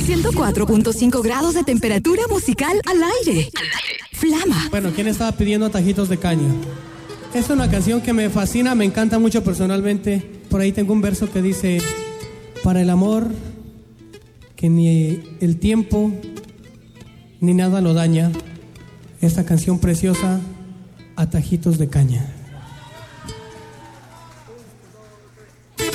104.5 grados de temperatura musical al aire. Flama. Bueno, ¿quién estaba pidiendo tajitos de caña? Es una canción que me fascina, me encanta mucho personalmente. Por ahí tengo un verso que dice: para el amor, que ni el tiempo ni nada lo daña. Esta canción preciosa, a tajitos de caña.